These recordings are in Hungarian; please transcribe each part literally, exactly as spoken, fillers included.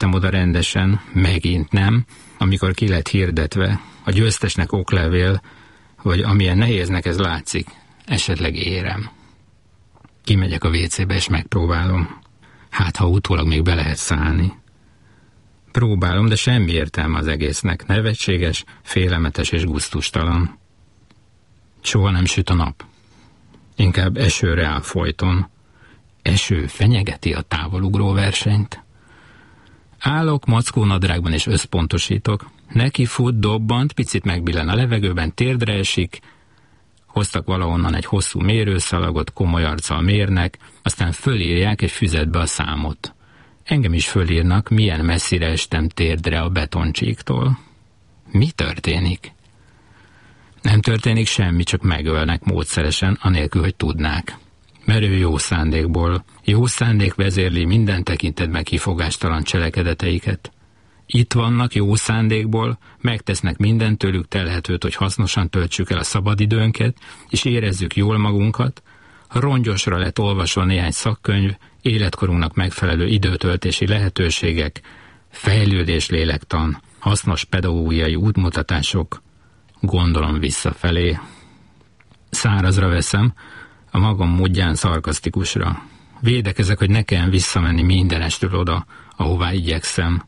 Figyeltem oda rendesen, megint nem, amikor ki lett hirdetve, a győztesnek oklevél, vagy amilyen nehéznek ez látszik, esetleg érem. Kimegyek a vécébe és megpróbálom. Hát, ha utólag még be lehet szállni. Próbálom, de semmi értelme az egésznek. Nevetséges, félelmetes és gusztustalan. Soha nem süt a nap. Inkább esőre áll folyton. Eső fenyegeti a távolugró versenyt. Állok mackónadrágban és összpontosítok. Neki fut, dobbant, picit megbillen a levegőben, térdre esik. Hoztak valahonnan egy hosszú mérőszalagot, komoly arccal mérnek, aztán fölírják egy füzetbe a számot. Engem is fölírnak, milyen messzire estem térdre a betoncsíktól. Mi történik? Nem történik semmi, csak megölnek módszeresen, anélkül, hogy tudnák. Merő jó szándékból. Jó szándék vezérli minden tekintetben kifogástalan cselekedeteiket. Itt vannak jó szándékból, megtesznek minden tőlük telhetőt, hogy hasznosan töltsük el a szabadidőnket, és érezzük jól magunkat. Rongyosra lett olvasva néhány szakkönyv, életkorunknak megfelelő időtöltési lehetőségek, fejlődés lélektan, hasznos pedagógiai útmutatások, gondolom visszafelé. Szárazra veszem, a magam módján szarkasztikusra. Védekezek, hogy ne kelljen visszamenni mindenestől oda, ahová igyekszem.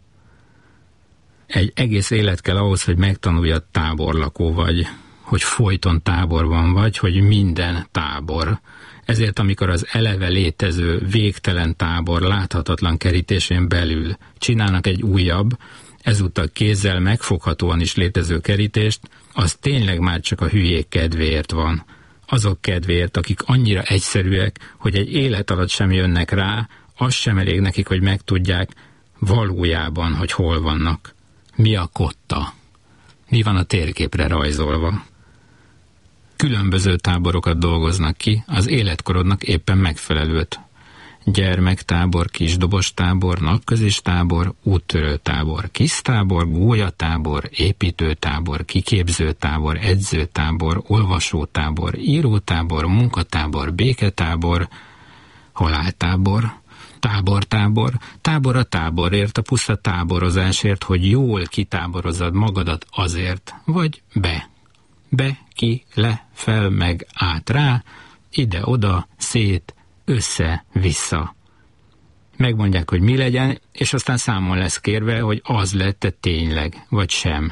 Egy egész élet kell ahhoz, hogy megtanuljad, táborlakó vagy, hogy folyton táborban vagy, hogy minden tábor. Ezért, amikor az eleve létező, végtelen tábor láthatatlan kerítésén belül csinálnak egy újabb, ezúttal kézzel megfoghatóan is létező kerítést, az tényleg már csak a hülyék kedvéért van. Azok kedvéért, akik annyira egyszerűek, hogy egy élet alatt sem jönnek rá, az sem elég nekik, hogy megtudják valójában, hogy hol vannak. Mi a kotta? Mi van a térképre rajzolva? Különböző táborokat dolgoznak ki, az életkorodnak éppen megfelelőt. Gyermektábor, kisdobostábor, napközistábor, úttörőtábor, kisztábor, gólyatábor, építőtábor, kiképzőtábor, edzőtábor, olvasótábor, írótábor, munkatábor, béketábor, haláltábor, tábortábor, tábor a táborért, a puszta táborozásért, hogy jól kitáborozod magadat azért, vagy be. Be, ki, le, fel, meg, át, rá, ide-oda, szét, össze, vissza. Megmondják, hogy mi legyen, és aztán számon lesz kérve, hogy az lett-e tényleg, vagy sem.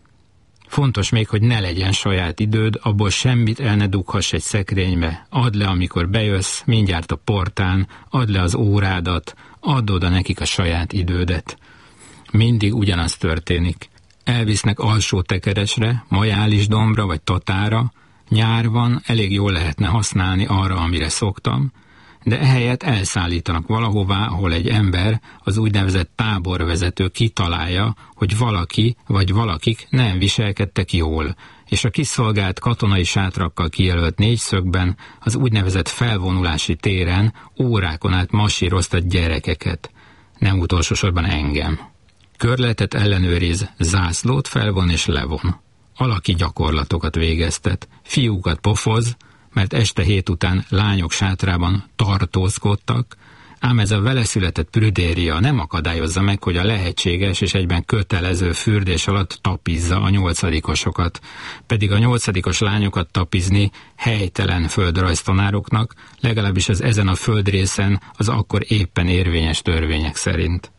Fontos még, hogy ne legyen saját időd, abból semmit el ne dughass egy szekrénybe. Add le, amikor bejössz, mindjárt a portán, add le az órádat, add oda nekik a saját idődet. Mindig ugyanaz történik. Elvisznek alsó tekeresre, Majális dombra vagy Tatára, nyár van, elég jól lehetne használni arra, amire szoktam, de ehelyett elszállítanak valahová, ahol egy ember, az úgynevezett táborvezető kitalálja, hogy valaki vagy valakik nem viselkedtek jól, és a kiszolgált katonai sátrakkal kijelölt négyszögben, az úgynevezett felvonulási téren órákon át masíroztat gyerekeket, nem utolsó sorban engem. Körletet ellenőriz, zászlót felvon és levon. Alaki gyakorlatokat végeztet, fiúkat pofoz, mert este hét után lányok sátrában tartózkodtak, ám ez a vele született prüdéria nem akadályozza meg, hogy a lehetséges és egyben kötelező fürdés alatt tapizza a nyolcadikosokat, pedig a nyolcadikos lányokat tapizni helytelen földrajztanároknak, legalábbis az ezen a földrészen az akkor éppen érvényes törvények szerint.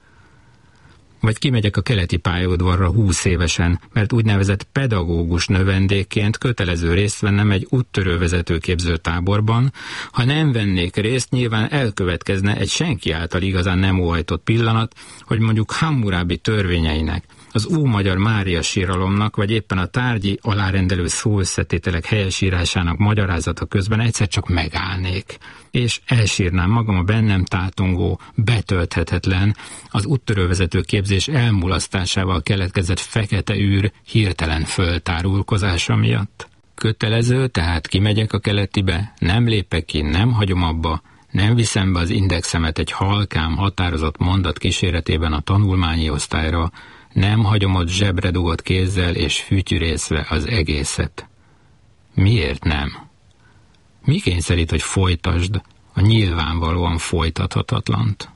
Vagy kimegyek a keleti pályaudvarra húsz évesen, mert úgynevezett pedagógus növendékként kötelező részt vennem egy úttörővezetőképző táborban. Ha nem vennék részt, nyilván elkövetkezne egy senki által igazán nem óhajtott pillanat, hogy mondjuk Hammurabi törvényeinek, az Ómagyar Mária síralomnak, vagy éppen a tárgyi alárendelő szóösszetételek helyesírásának magyarázata közben egyszer csak megállnék, és elsírnám magam a bennem tátongó, betölthetetlen, az úttörővezető képzés elmulasztásával keletkezett fekete űr hirtelen föltárulkozása miatt. Kötelező, tehát kimegyek a keletibe, nem lépek ki, nem hagyom abba, nem viszem be az indexemet egy halkám határozott mondat kíséretében a tanulmányi osztályra, nem hagyom ott zsebre dugott kézzel és fütyürészve az egészet. Miért nem? Mi kényszerít, hogy folytasd a nyilvánvalóan folytathatatlant?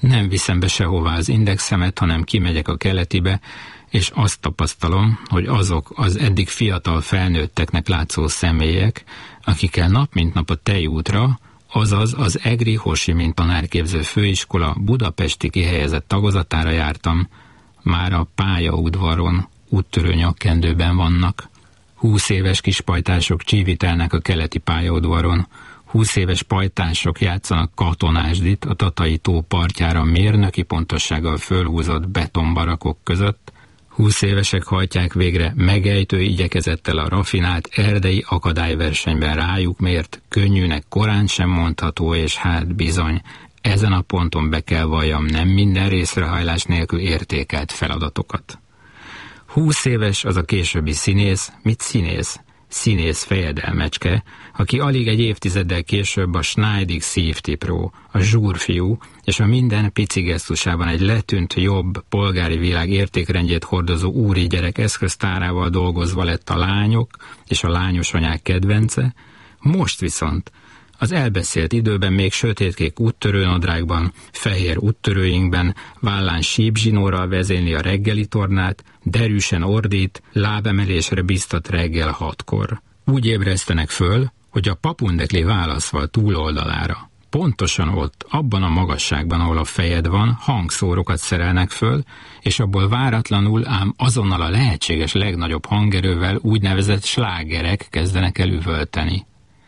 Nem viszem be sehová az indexemet, hanem kimegyek a keletibe, és azt tapasztalom, hogy azok az eddig fiatal felnőtteknek látszó személyek, akikkel nap mint nap a tejútra, azaz az Egri Ho Chi Minh Tanárképző Főiskola budapesti kihelyezett tagozatára jártam, már a pályaudvaron, úttörő nyakkendőben vannak. Húsz éves kis pajtások csívitelnek a keleti pályaudvaron, húsz éves pajtások játszanak katonásdit a Tatai tó partjára mérnöki pontossággal fölhúzott betonbarakok között, húsz évesek hajtják végre megejtő igyekezettel a rafinált erdei akadályversenyben rájuk mért, könnyűnek korán sem mondható, és hát bizony, ezen a ponton be kell valljam nem minden részrehajlás nélkül értékelt feladatokat. Húsz éves az a későbbi színész, mit színész? Színész fejedelmecske, aki alig egy évtizeddel később a Schneidig Safety Pro, a zsúrfiú, és a minden pici gesztusában egy letűnt jobb polgári világ értékrendjét hordozó úri gyerek eszköztárával dolgozva lett a lányok és a lányos anyák kedvence, most viszont az elbeszélt időben még sötétkék úttörőnadrágban, fehér úttörőinkben, vállán sípzsinórral vezényli a reggeli tornát, derűsen ordít, lábemelésre biztat reggel hatkor. Úgy ébresztenek föl, hogy a papundekli válaszval túloldalára, pontosan ott, abban a magasságban, ahol a fejed van, hangszórokat szerelnek föl, és abból váratlanul, ám azonnal a lehetséges legnagyobb hangerővel úgynevezett slágerek kezdenek el üvölteni.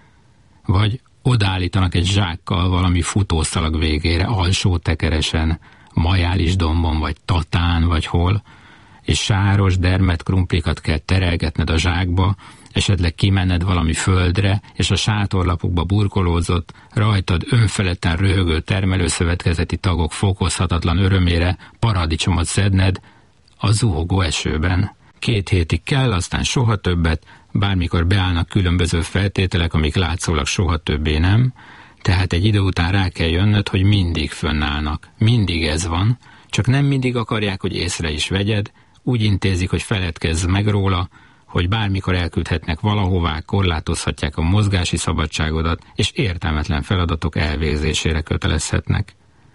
Vagy odaállítanak egy zsákkal valami futószalag végére, alsó tekeresen, majális dombon, vagy Tatán, vagy hol, és sáros dermet krumplikat kell terelgetned a zsákba, esetleg kimenned valami földre, és a sátorlapokba burkolózott, rajtad önfeledten röhögő termelőszövetkezeti tagok fokozhatatlan örömére paradicsomot szedned a zuhogó esőben. Két hétig kell, aztán soha többet, bármikor beállnak különböző feltételek, amik látszólag soha többé nem, tehát egy idő után rá kell jönnöd, hogy mindig fönnállnak. Mindig ez van, csak nem mindig akarják, hogy észre is vegyed, úgy intézik, hogy feledkezz meg róla, hogy bármikor elküldhetnek valahová, korlátozhatják a mozgási szabadságodat, és értelmetlen feladatok elvégzésére kötelezhetnek.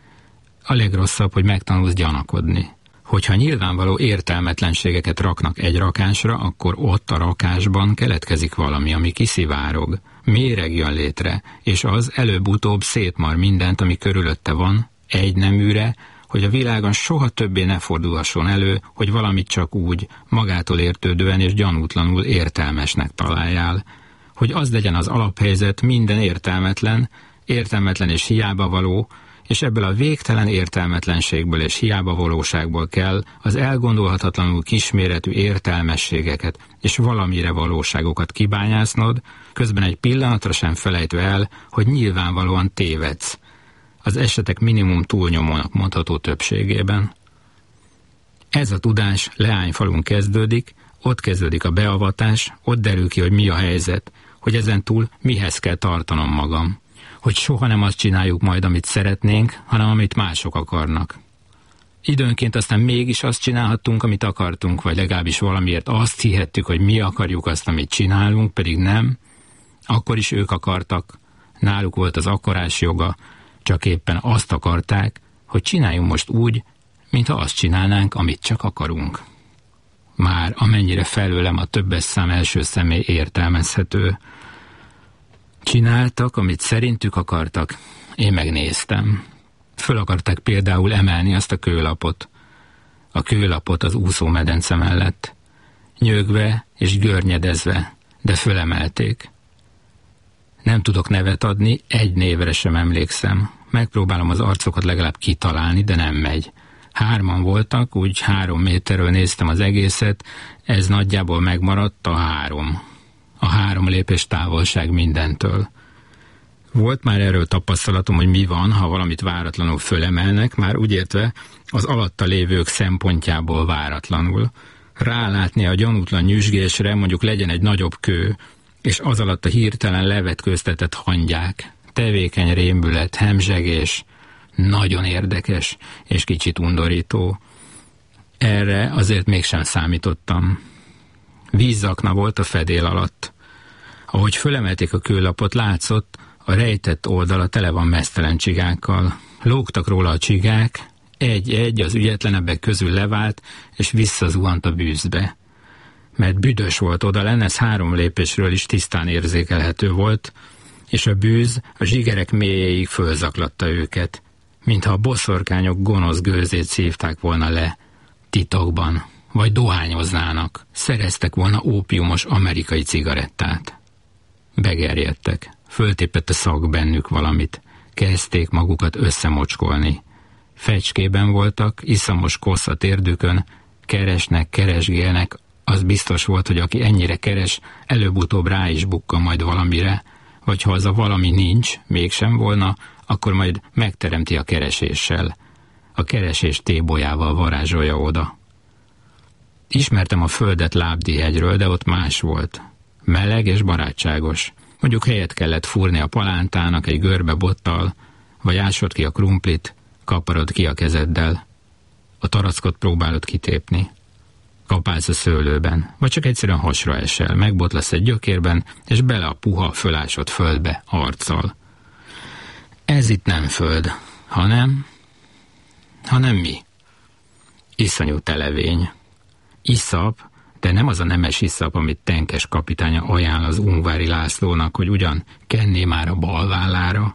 A legrosszabb, hogy megtanulsz gyanakodni. Hogyha nyilvánvaló értelmetlenségeket raknak egy rakásra, akkor ott a rakásban keletkezik valami, ami kiszivárog. Méreg jön létre, és az előbb-utóbb szétmar mindent, ami körülötte van, egy neműre, hogy a világon soha többé ne fordulhasson elő, hogy valamit csak úgy, magától értődően és gyanútlanul értelmesnek találjál. Hogy az legyen az alaphelyzet, minden értelmetlen, értelmetlen és hiába való, és ebből a végtelen értelmetlenségből és hiába valóságból kell az elgondolhatatlanul kisméretű értelmességeket és valamire valóságokat kibányásznod, közben egy pillanatra sem felejtve el, hogy nyilvánvalóan tévedsz, az esetek minimum túlnyomónak mondható többségében. Ez a tudás Leányfalun kezdődik, ott kezdődik a beavatás, ott derül ki, hogy mi a helyzet, hogy ezentúl mihez kell tartanom magam. Hogy soha nem azt csináljuk majd, amit szeretnénk, hanem amit mások akarnak. Időnként aztán mégis azt csinálhattunk, amit akartunk, vagy legalábbis valamiért azt hihettük, hogy mi akarjuk azt, amit csinálunk, pedig nem. Akkor is ők akartak, náluk volt az akarás joga, csak éppen azt akarták, hogy csináljunk most úgy, mintha azt csinálnánk, amit csak akarunk. Már amennyire felőlem a többes szám első személy értelmezhető. Csináltak, amit szerintük akartak, én megnéztem. Föl akarták például emelni azt a kőlapot. A kőlapot az úszómedence mellett. Nyögve és görnyedezve, de fölemelték. Nem tudok nevet adni, egy névre sem emlékszem. Megpróbálom az arcokat legalább kitalálni, de nem megy. Hárman voltak, úgy három méterről néztem az egészet, ez nagyjából megmaradt a három. A három lépés távolság mindentől. Volt már erről tapasztalatom, hogy mi van, ha valamit váratlanul fölemelnek, már úgy értve az alatta lévők szempontjából váratlanul. Rálátni a gyanútlan nyüzsgésre, mondjuk legyen egy nagyobb kő, és az alatt a hirtelen levetkőztetett hangyák, tevékeny rémület, hemzsegés, nagyon érdekes és kicsit undorító. Erre azért mégsem számítottam. Vízzakna volt a fedél alatt. Ahogy fölemelték a kőlapot, látszott, A rejtett oldala tele van meztelen csigákkal. Lógtak róla a csigák, egy-egy az ügyetlenebbek közül levált, és visszazuhant a bűzbe. Mert büdös volt odalen, ez három lépésről is tisztán érzékelhető volt, és a bűz a zsigerek mélyéig fölzaklatta őket, mintha a boszorkányok gonosz gőzét szívták volna le, titokban, vagy dohányoznának, szereztek volna ópiumos amerikai cigarettát. Begerjedtek, föltépett a szag bennük valamit, kezdték magukat összemocskolni. Fecskében voltak, iszamos kosz a térdükön, keresnek, keresgélnek, az biztos volt, hogy aki ennyire keres, előbb-utóbb rá is bukkan majd valamire, vagy ha az a valami nincs, mégsem volna, akkor majd megteremti a kereséssel. A keresés tébolyával varázsolja oda. Ismertem a földet Lábdihegyről, de ott más volt. Meleg és barátságos. Mondjuk helyet kellett fúrni a palántának egy görbe bottal, vagy ásod ki a krumplit, kaparod ki a kezeddel. A tarackot próbálod kitépni. Kapálsz a szőlőben, vagy csak egyszerűen hasra esel, megbotlasz egy gyökérben, és bele a puha, fölásott földbe arccal. Ez itt nem föld, hanem... hanem mi? Iszonyú televény. Iszap, de nem az a nemes iszap, amit Tenkes kapitánya ajánl az Ungvári Lászlónak, hogy ugyan kenné már a bal vállára.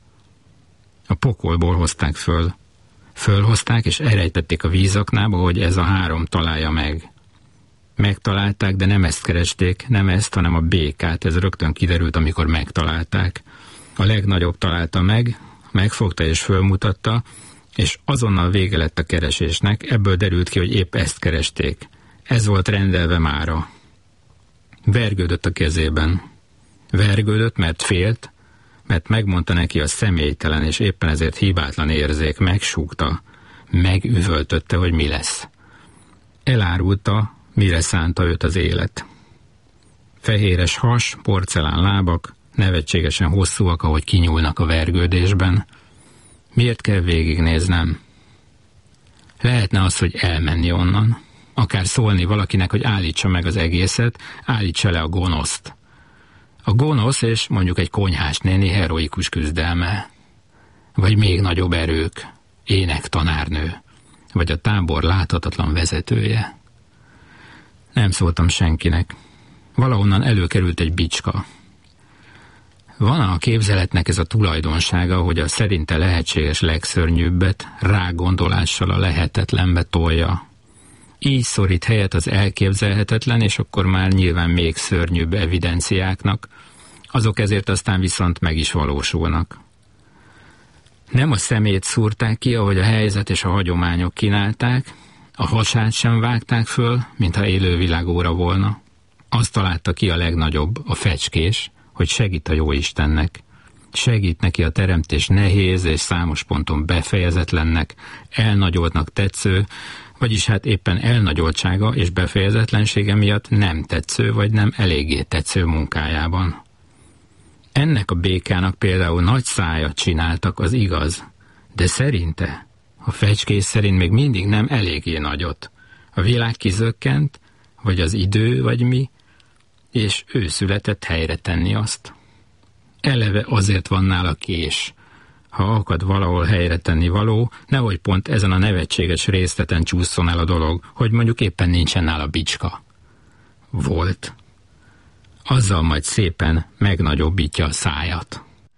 A pokolból hozták föl. Fölhozták és elrejtették a vízaknába, hogy ez a három találja meg. Megtalálták, de nem ezt keresték, nem ezt, hanem a békát, ez rögtön kiderült, amikor megtalálták. A legnagyobb találta meg, megfogta és fölmutatta, és azonnal vége lett a keresésnek, ebből derült ki, hogy épp ezt keresték. Ez volt rendelve mára. Vergődött a kezében. Vergődött, mert félt, mert megmondta neki a személytelen, és éppen ezért hibátlan érzék, megsúgta, megüvöltötte, hogy mi lesz. Elárulta, mire szánta őt az élet. Fehéres has, porcelán lábak, nevetségesen hosszúak, ahogy kinyúlnak a vergődésben. Miért kell végignéznem? Lehetne az, hogy elmenni onnan, akár szólni valakinek, hogy állítsa meg az egészet, állítsa le a gonoszt. A gonosz és mondjuk egy konyhás néni heroikus küzdelme. Vagy még nagyobb erők, énektanárnő, vagy a tábor láthatatlan vezetője. Nem szóltam senkinek. Valahonnan előkerült egy bicska. Van a képzeletnek ez a tulajdonsága, hogy a szerinte lehetséges legszörnyűbbet rágondolással a lehetetlenbe tolja. Így szorít helyet az elképzelhetetlen, és akkor már nyilván még szörnyűbb evidenciáknak, azok ezért aztán viszont meg is valósulnak. Nem a szemét szúrták ki, ahogy a helyzet és a hagyományok kínálták, a hasát sem vágták föl, mintha élővilágóra volna. Azt találta ki a legnagyobb, a fecskés, hogy segít a Jóistennek. Segít neki a teremtés nehéz és számos ponton befejezetlennek, elnagyoltnak tetsző, vagyis hát éppen elnagyoltsága és befejezetlensége miatt nem tetsző vagy nem eléggé tetsző munkájában. Ennek a békának például nagy szájat csináltak, az igaz, de szerinte, a fecskés szerint még mindig nem eléggé nagyot. A világ kizökkent, vagy az idő, vagy mi, és ő született helyre tenni azt. Eleve azért van nála kés. Ha akad valahol helyre tenni való, nehogy pont ezen a nevetséges részleten csúszson el a dolog, hogy mondjuk éppen nincsen nála bicska. Volt. Azzal majd szépen megnagyobbítja a szájat.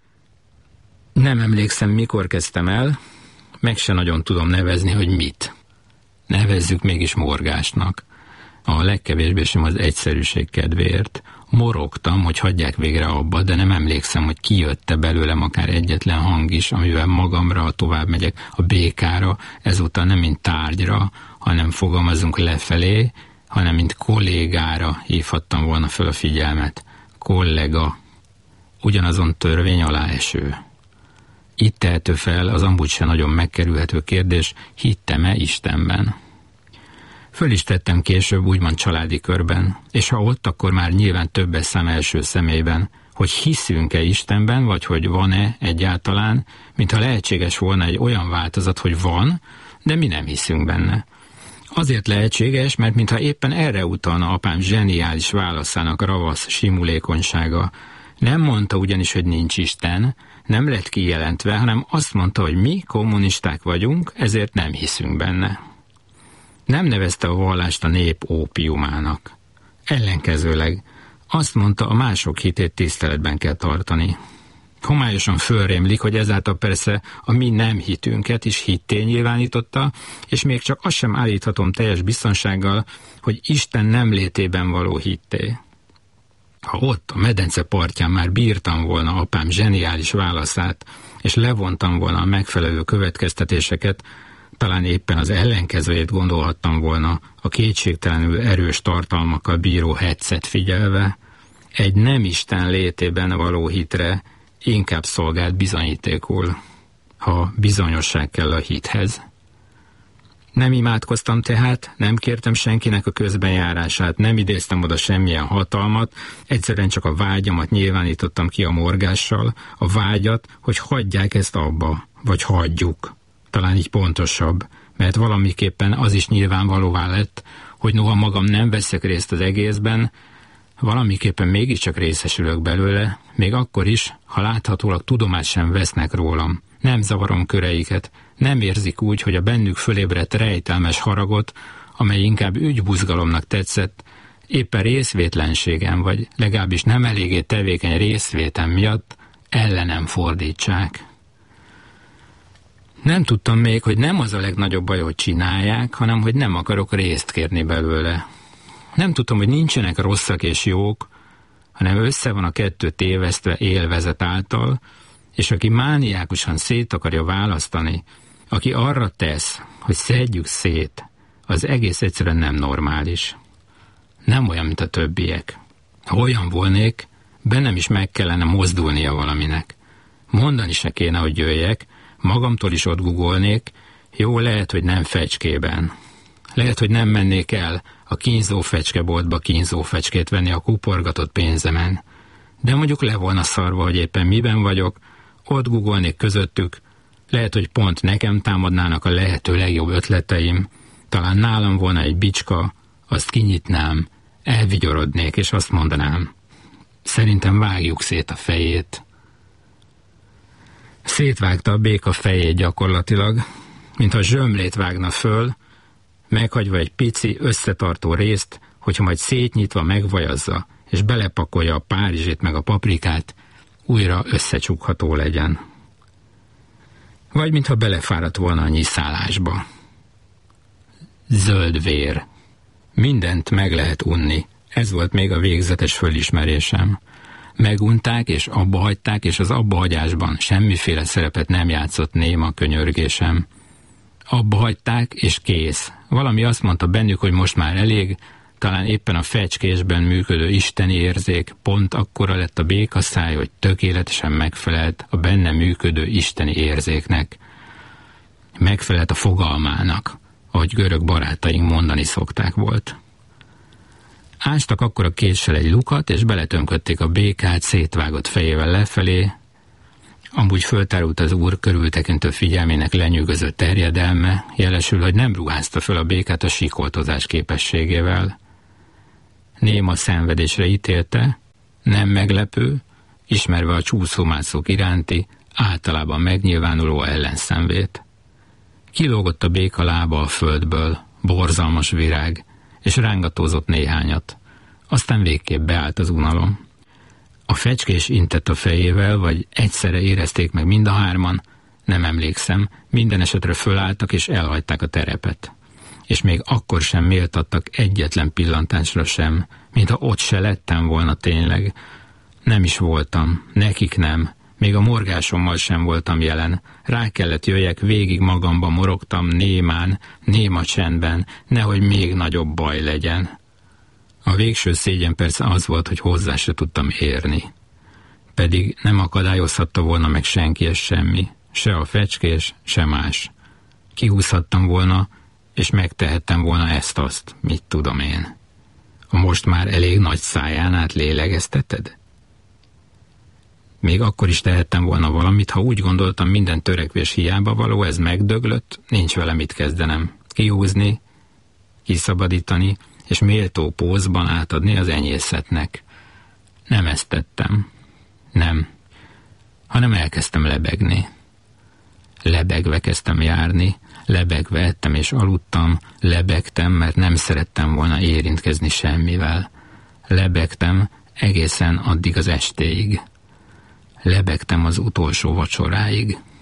Nem emlékszem, mikor kezdtem el, meg se nagyon tudom nevezni, hogy mit. Nevezzük mégis morgásnak. A legkevésbé sem az egyszerűség kedvéért. Morogtam, hogy hagyják végre abba, de nem emlékszem, hogy kijött-e belőlem akár egyetlen hang is, amivel magamra tovább megyek, a békára, ezúttal nem mint tárgyra, hanem fogalmazunk lefelé, hanem mint kollégára hívhattam volna föl a figyelmet. Kollega. Ugyanazon törvény alá eső. Itt tehető fel az amúgy se nagyon megkerülhető kérdés, hittem-e Istenben? Föl is tettem később úgymond családi körben, és ha ott, akkor már nyilván többes szám első személyben, hogy hiszünk-e Istenben, vagy hogy van-e egyáltalán, mintha lehetséges volna egy olyan változat, hogy van, de mi nem hiszünk benne. Azért lehetséges, mert mintha éppen erre utalna apám zseniális válaszának ravasz simulékonysága, Nem mondta ugyanis, hogy nincs Isten, nem lett kijelentve, hanem azt mondta, hogy mi kommunisták vagyunk, ezért nem hiszünk benne. Nem nevezte a vallást a nép ópiumának. Ellenkezőleg azt mondta, a mások hitét tiszteletben kell tartani. Homályosan fölrémlik, hogy ezáltal persze a mi nem hitünket is hitté nyilvánította, és még csak azt sem állíthatom teljes biztonsággal, hogy Isten nem létében való hitté. Ha ott, a medence partján már bírtam volna apám zseniális válaszát, és levontam volna a megfelelő következtetéseket, talán éppen az ellenkezőjét gondolhattam volna a kétségtelenül erős tartalmakkal bíró hetszet figyelve, egy nem Isten létében való hitre inkább szolgált bizonyítékul, ha bizonyosság kell a hithez. Nem imádkoztam tehát, nem kértem senkinek a közbenjárását, nem idéztem oda semmilyen hatalmat, egyszerűen csak a vágyamat nyilvánítottam ki a morgással, a vágyat, hogy hagyják ezt abba, vagy hagyjuk. Talán így pontosabb, mert valamiképpen az is nyilvánvalóvá lett, hogy noha magam nem veszek részt az egészben, valamiképpen mégiscsak részesülök belőle, még akkor is, ha láthatólag tudomást sem vesznek rólam. Nem zavarom köreiket, nem érzik úgy, hogy a bennük fölébredt rejtelmes haragot, amely inkább ügybuzgalomnak tetszett, éppen részvétlenségem, vagy legalábbis nem eléggé tevékeny részvétem miatt ellenem fordítsák. Nem tudtam még, hogy nem az a legnagyobb baj, hogy csinálják, hanem hogy nem akarok részt kérni belőle. Nem tudtam, hogy nincsenek rosszak és jók, hanem össze van a kettő tévesztve élvezet által, és aki mániákusan szét akarja választani, aki arra tesz, hogy szedjük szét, az egész egyszerűen nem normális. Nem olyan, mint a többiek. Ha olyan volnék, bennem is meg kellene mozdulnia valaminek. Mondani se kéne, hogy jöjjek, magamtól is ott googolnék, jó, lehet, hogy nem fecskében. Lehet, hogy nem mennék el a kínzó fecskeboltba kínzó fecskét venni a kuporgatott pénzemen. De mondjuk le volna szarva, hogy éppen miben vagyok, ott googolnék közöttük, lehet, hogy pont nekem támadnának a lehető legjobb ötleteim, talán nálam volna egy bicska, azt kinyitnám, elvigyorodnék, és azt mondanám, szerintem vágjuk szét a fejét. Szétvágta a béka fejét gyakorlatilag, mintha zsömlét vágna föl, meghagyva egy pici, összetartó részt, hogyha majd szétnyitva megvajazza, és belepakolja a párizsét meg a paprikát, újra összecsukható legyen. Vagy mintha belefáradt volna a nyiszálásba. Zöld vér. Mindent meg lehet unni. Ez volt még a végzetes fölismerésem. Megunták és abbahagyták, és az abbahagyásban semmiféle szerepet nem játszott néma könyörgésem. Abbahagyták, és kész. Valami azt mondta bennük, hogy most már elég, talán éppen a fecskésben működő isteni érzék pont akkora lett a békaszáj, hogy tökéletesen megfelelt a benne működő isteni érzéknek. Megfelelt a fogalmának, ahogy görög barátaink mondani szokták volt. Ástak akkor a késsel egy lukat, és beletömködték a békát szétvágott fejével lefelé. Amúgy föltárult az úr körültekintő figyelmének lenyűgöző terjedelme, jelesül, hogy nem ruházta föl a békát a sikoltozás képességével. Néma szenvedésre ítélte, nem meglepő, ismerve a csúszómászók iránti, általában megnyilvánuló ellenszenvét. Kilógott a béka lába a földből, borzalmas virág, és rángatózott néhányat. Aztán végképp beállt az unalom. A fecskés intett a fejével, vagy egyszerre érezték meg mind a hárman, nem emlékszem, minden esetre fölálltak és elhagyták a terepet. És még akkor sem méltattak egyetlen pillantásra sem, mintha ott se lettem volna tényleg. Nem is voltam, nekik nem, még a morgásommal sem voltam jelen. Rá kellett jöjjek, végig magamba morogtam, némán, néma csendben, nehogy még nagyobb baj legyen. A végső szégyen persze az volt, hogy hozzá se tudtam érni. Pedig nem akadályozhatta volna meg senki és semmi, se a fecskés, se más. Kihúzhattam volna, és megtehettem volna ezt-azt, mit tudom én. A most már elég nagy száján át lélegezteted? Még akkor is tehettem volna valamit, ha úgy gondoltam, minden törekvés hiába való, ez megdöglött, nincs vele mit kezdenem. Kihúzni, kiszabadítani, és méltó pózban átadni az enyészetnek. Nem ezt tettem. Nem, hanem elkezdtem lebegni. Lebegve kezdtem járni, lebegve ettem és aludtam, lebegtem, mert nem szerettem volna érintkezni semmivel. Lebegtem egészen addig az estéig. Lebegtem az utolsó vacsoráig.